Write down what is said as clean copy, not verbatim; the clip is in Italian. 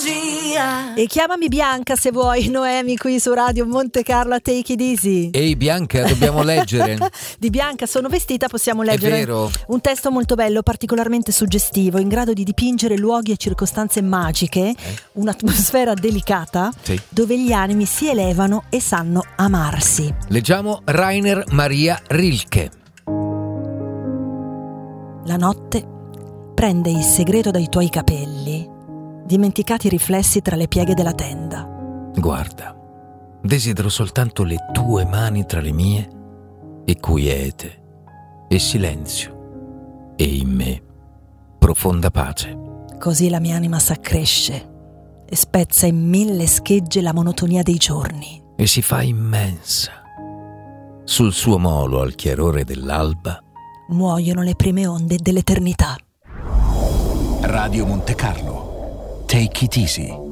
E chiamami Bianca se vuoi, Noemi, qui su Radio Monte Carlo a Take It Easy. Ehi Bianca, dobbiamo leggere. Di Bianca sono vestita, possiamo leggere. È vero. Un testo molto bello, particolarmente suggestivo, in grado di dipingere luoghi e circostanze magiche, un'atmosfera delicata, Sì. dove gli animi si elevano e sanno amarsi. Leggiamo Rainer Maria Rilke. La notte prende il segreto dai tuoi capelli, dimenticati riflessi tra le pieghe della tenda. Guarda, desidero soltanto le tue mani tra le mie e quiete e silenzio e in me profonda pace. Così la mia anima s'accresce e spezza in 1000 schegge la monotonia dei giorni. E si fa immensa. Sul suo molo al chiarore dell'alba Muoiono le prime onde dell'eternità. Radio Monte Carlo. Take it easy.